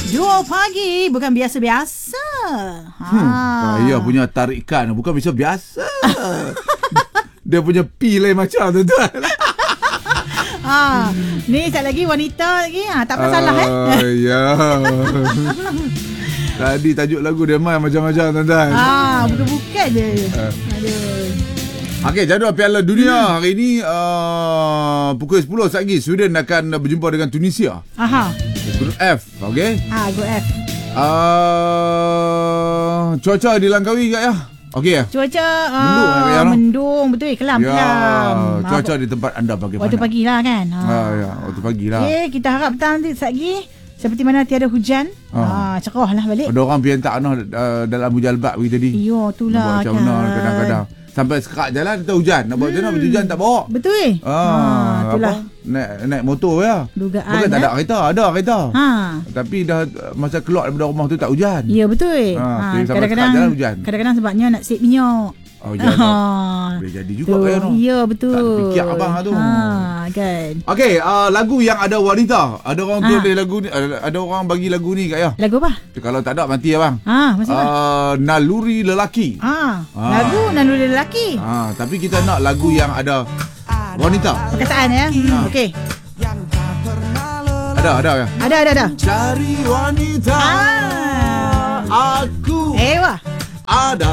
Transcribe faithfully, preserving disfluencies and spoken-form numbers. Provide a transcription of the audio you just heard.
Dua pagi bukan biasa-biasa. Hmm, Raya punya tarikan bukan biasa-biasa. Dia punya P lain macam tu tuan. Ha, ni sekali lagi wanita lagi. Ha, tak masalah uh, eh. Ya. Tadi tajuk lagu dia main macam-macam tuan-tuan. Ah, bukan-bukan je. Uh. Aduh. Okey, jadual Piala Dunia hmm. hari ini uh, pukul sepuluh lagi Sweden akan berjumpa dengan Tunisia. Aha. Grup F, okey? Ah, grup F. Uh, cuaca di Langkawi kat ya? Okey ya? Cuaca uh, mendung, ya, mendung betul, kelam ya, kelam. Cuaca di tempat anda bagaimana? Waktu pagilah kan. Ha, ha ya, waktu pagilah. Okey, kita harap petang nanti lagi seperti mana tiada hujan. Ha, ha cerahlah balik. Ada orang pian tak noh uh, dalam hujan lebat pergi tadi. Iyo, itulah kan. Kadang-kadang sampai sekat jalan kita hujan. Nak bawa jalan, hmm. hujan tak bawa. Betul. Ah, ha, itulah. Apa? Naik naik motor ya. Dugaan. Bukan tak ada kereta, ada kereta. Ha. Tapi dah masa keluar daripada rumah tu tak hujan. Ya, betul. Ha, ha, kadang-kadang jalan hujan. Kadang-kadang sebabnya nak save minyak. Oh, ya. Ha. Boleh jadi juga kan. Ya, betul. Tak fikir abang tu. Ha, kan. Okey, uh, lagu yang ada wanita. Ada orang ha. tulis lagu ni, ada orang bagi lagu ni kat ya. Lagu apa? Kalau tak ada mati ya bang. Ha, mesti uh, Naluri Lelaki. Ha. ha. Lagu Naluri Lelaki. Ha, tapi kita nak lagu yang ada wanita. Perkataan ya. Ha. Okey. Ada, ada ya. Ada, ada, ada. Cari wanita. Ah. Aku. Eh, wah. Ada.